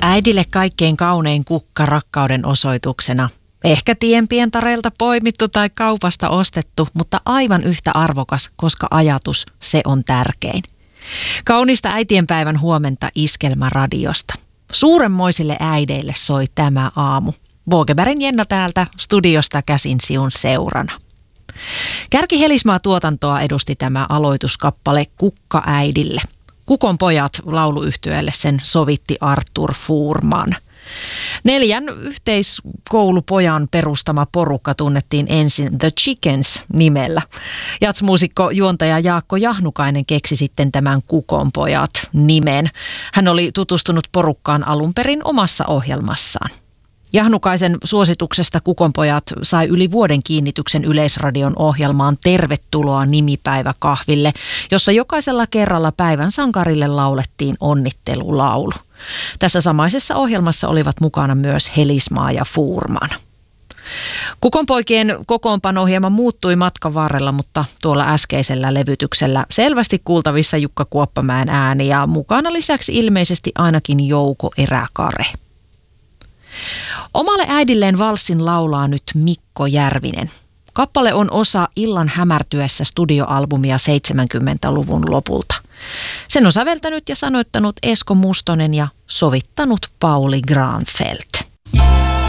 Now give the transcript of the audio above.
Äidille kaikkein kaunein kukka rakkauden osoituksena. Ehkä tienpientareilta poimittu tai kaupasta ostettu, mutta aivan yhtä arvokas, koska ajatus, se on tärkein. Kaunista äitienpäivän huomenta Iskelmäradiosta. Suuremmoisille äideille soi tämä aamu. Vågebergin Jenna täältä studiosta käsin siun seurana. Kärki Helismaa tuotantoa edusti tämä aloituskappale Kukka äidille. Kukon pojat lauluyhtyeelle sen sovitti Arthur Fuhrman. 4 yhteiskoulupojan perustama porukka tunnettiin ensin The Chickens nimellä. Jatsmuusikko juontaja Jaakko Jahnukainen keksi sitten tämän Kukon pojat -nimen. Hän oli tutustunut porukkaan alun perin omassa ohjelmassaan. Jahnukaisen suosituksesta Kukonpojat sai yli vuoden kiinnityksen Yleisradion ohjelmaan Tervetuloa nimipäiväkahville, jossa jokaisella kerralla päivän sankarille laulettiin onnittelulaulu. Tässä samaisessa ohjelmassa olivat mukana myös Helismaa ja Fuhrman. Kukonpoikien kokoonpano hieman muuttui matkan varrella, mutta tuolla äskeisellä levytyksellä selvästi kuultavissa Jukka Kuoppamäen ääni ja mukana lisäksi ilmeisesti ainakin Jouko Eräkare. Omalle äidilleen valssin laulaa nyt Mikko Järvinen. Kappale on osa Illan hämärtyessä studioalbumia 70-luvun lopulta. Sen on säveltänyt ja sanoittanut Esko Mustonen ja sovittanut Pauli Granfeldt.